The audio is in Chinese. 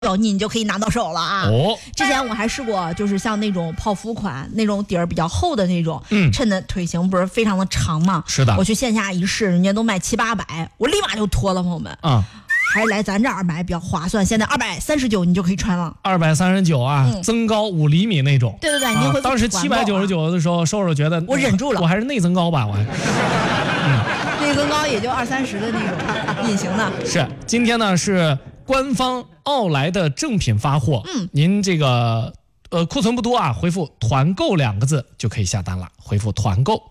你就可以拿到手了啊。之前我还试过，就是像那种泡芙款那种底儿比较厚的那种，衬的腿型不是非常的长吗？ 是的， 我去线下一试，人家都卖700-800，我立马就脱了，朋友们。还是来咱这儿买比较划算，现在239你就可以穿了。 239啊，增高5厘米那种。 对，你会当时799的时候，瘦觉得我忍住了， 我还是内增高吧，我还。 内增高也就20-30的那种隐形的。 是，今天呢是官方奥莱的正品发货，您这个库存不多啊，回复团购2个字就可以下单了，回复团购。